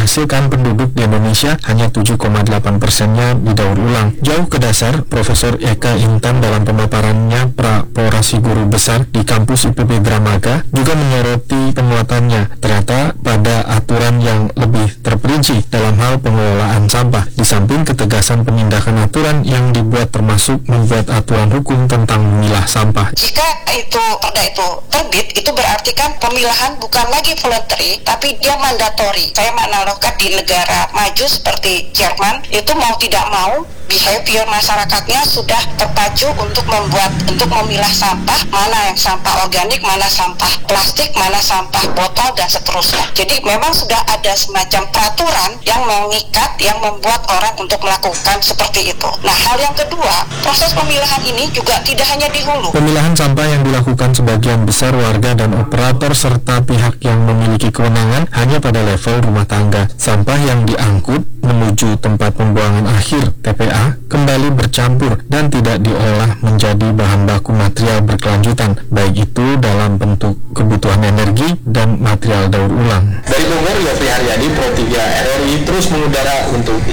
dihasilkan penduduk di Indonesia hanya 7,8%-nya didaur ulang. Jauh ke dasar, Profesor Eka Intan dalam pemaparannya Praporasi Guru Besar di kampus IPB Dramaga juga menyoroti penguatannya. Ternyata pada aturan yang lebih terperinci dalam hal pengelolaan sampah, di samping ketegasan penindakan aturan yang dibuat termasuk membuat aturan hukum tentang memilah sampah. Jika perda itu terbit, itu berarti kan pemilahan bukan lagi voluntary, tapi dia mandatori. Saya menganalogkan di negara maju seperti Jerman, itu mau tidak mau behavior masyarakatnya sudah terpacu untuk memilah sampah, mana yang sampah organik, mana sampah plastik, mana sampah botol, dan seterusnya. Jadi memang sudah ada semacam peraturan yang mengikat, yang membuat orang untuk melakukan seperti itu. Nah, hal yang kedua, proses pemilahan ini juga tidak hanya di hulu. Pemilahan sampah yang dilakukan sebagian besar warga dan operator serta pihak yang memiliki kewenangan hanya pada level rumah tangga. Sampah yang diangkut menuju tempat pembuangan akhir (TPA) kembali bercampur dan tidak diolah menjadi bahan baku material berkelanjutan, baik itu dalam bentuk kebutuhan energi dan material daur ulang. Dari Bogor, Yofi Haryadi, Pro 3 RRI terus mengudara untuk